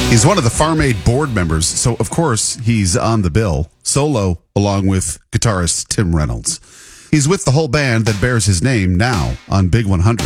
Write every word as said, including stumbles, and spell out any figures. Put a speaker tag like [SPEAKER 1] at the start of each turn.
[SPEAKER 1] He's one of the Farm Aid board members, so of course he's on the bill, solo, along with guitarist Tim Reynolds. He's with the whole band that bears his name now on Big one hundred.